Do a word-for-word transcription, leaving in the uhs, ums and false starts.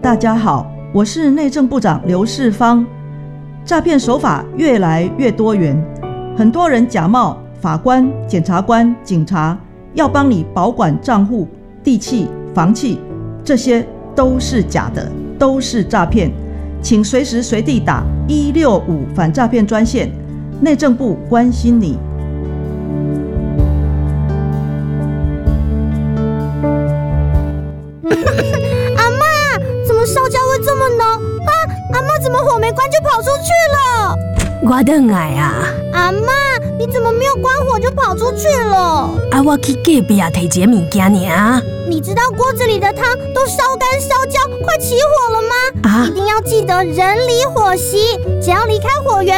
大家好，我是内政部长刘世芳。诈骗手法越来越多元，很多人假冒法官、检察官、警察，要帮你保管账户、地契、房契，这些都是假的，都是诈骗。请随时随地打一六五反诈骗专线，内政部关心你。 阿嬷，怎么烧焦味这么浓啊？阿嬷怎么火没关就跑出去了？ 我回来啊！ 阿嬷，你怎么没有关火就跑出去了？ 啊，我去隔壁啊摕一个物件尔。 你知道锅子里的汤都烧干烧焦，快起火了吗？ 啊！ 一定要记得人离火熄，只要离开火源